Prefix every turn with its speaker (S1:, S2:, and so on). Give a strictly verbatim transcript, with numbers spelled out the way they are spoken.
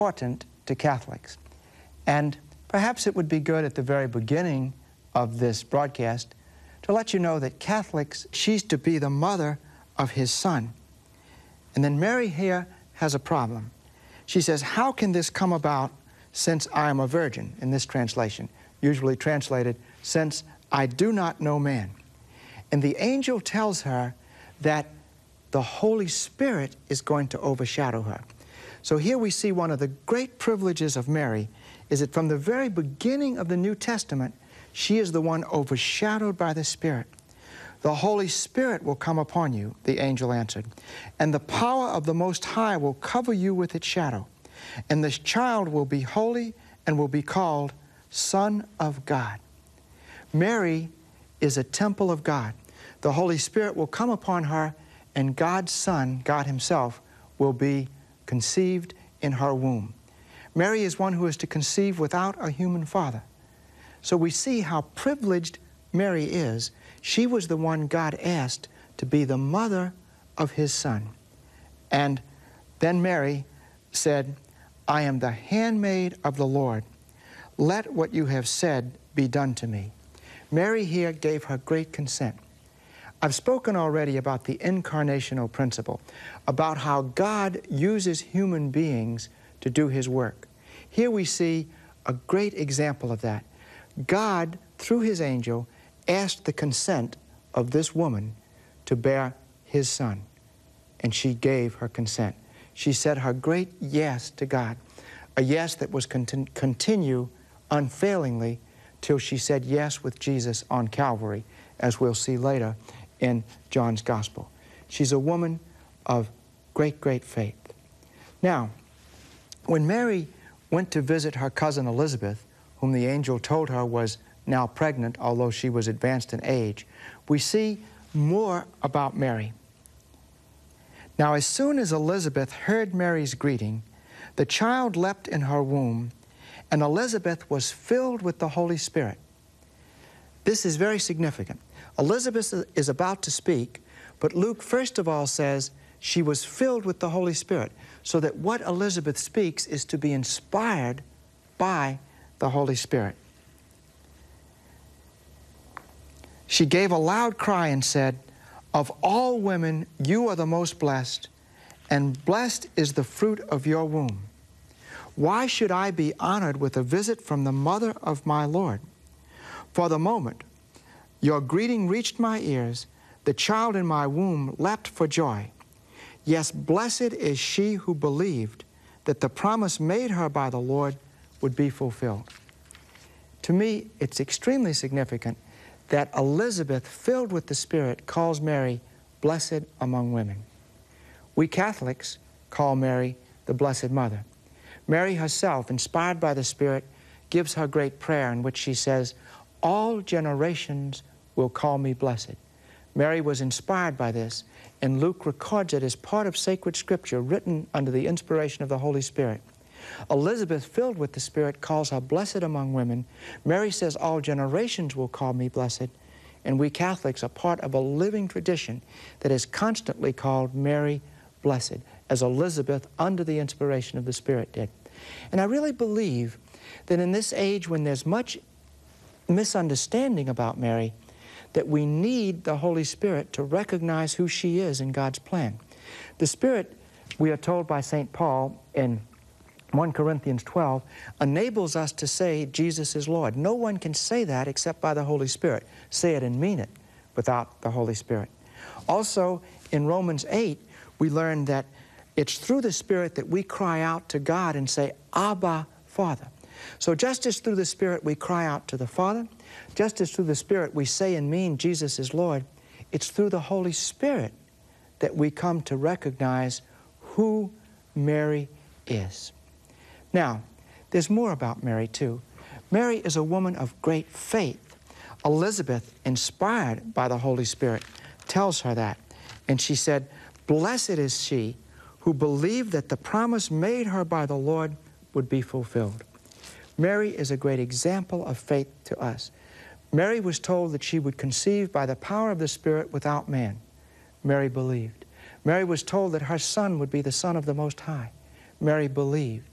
S1: important to Catholics. And perhaps it would be good at the very beginning of this broadcast to let you know that Catholics, she's to be the mother of his son. And then Mary here has a problem. She says, how can this come about since I am a virgin, in this translation, usually translated, since I do not know man. And the angel tells her that the Holy Spirit is going to overshadow her. So here we see one of the great privileges of Mary is that from the very beginning of the New Testament, she is the one overshadowed by the Spirit. The Holy Spirit will come upon you, the angel answered, and the power of the Most High will cover you with its shadow. And this child will be holy and will be called Son of God. Mary is a temple of God. The Holy Spirit will come upon her, and God's Son, God Himself, will be conceived in her womb. Mary is one who is to conceive without a human father. So we see how privileged Mary is. She was the one God asked to be the mother of His Son. And then Mary said, I am the handmaid of the Lord. Let what you have said be done to me. Mary here gave her great consent. I've spoken already about the incarnational principle, about how God uses human beings to do His work. Here we see a great example of that. God, through His angel, asked the consent of this woman to bear His Son, and she gave her consent. She said her great yes to God, a yes that was conti- continue unfailingly till she said yes with Jesus on Calvary, as we'll see later in John's Gospel. She's a woman of great, great faith. Now, when Mary went to visit her cousin Elizabeth, whom the angel told her was now pregnant, although she was advanced in age, we see more about Mary. Now, as soon as Elizabeth heard Mary's greeting, the child leapt in her womb, and Elizabeth was filled with the Holy Spirit. This is very significant. Elizabeth is about to speak, but Luke first of all says she was filled with the Holy Spirit, so that what Elizabeth speaks is to be inspired by the Holy Spirit. She gave a loud cry and said, of all women, you are the most blessed, and blessed is the fruit of your womb. Why should I be honored with a visit from the mother of my Lord? For the moment your greeting reached my ears, the child in my womb leapt for joy. Yes, blessed is she who believed that the promise made her by the Lord would be fulfilled. To me, it's extremely significant that Elizabeth, filled with the Spirit, calls Mary blessed among women. We Catholics call Mary the Blessed Mother. Mary herself, inspired by the Spirit, gives her great prayer in which she says, all generations will call me blessed. Mary was inspired by this, and Luke records it as part of sacred scripture written under the inspiration of the Holy Spirit. Elizabeth, filled with the Spirit, calls her blessed among women. Mary says, all generations will call me blessed. And we Catholics are part of a living tradition that is constantly called Mary blessed, as Elizabeth, under the inspiration of the Spirit, did. And I really believe that in this age when there's much misunderstanding about Mary, that we need the Holy Spirit to recognize who she is in God's plan. The Spirit, we are told by Saint Paul in First Corinthians twelve, enables us to say Jesus is Lord. No one can say that except by the Holy Spirit. Say it and mean it without the Holy Spirit. Also, in Romans eight, we learn that it's through the Spirit that we cry out to God and say, Abba, Father. So just as through the Spirit we cry out to the Father, just as through the Spirit we say and mean Jesus is Lord, it's through the Holy Spirit that we come to recognize who Mary is. Now, there's more about Mary, too. Mary is a woman of great faith. Elizabeth, inspired by the Holy Spirit, tells her that. And she said, blessed is she who believed that the promise made her by the Lord would be fulfilled. Mary is a great example of faith to us. Mary was told that she would conceive by the power of the Spirit without man. Mary believed. Mary was told that her son would be the Son of the Most High. Mary believed.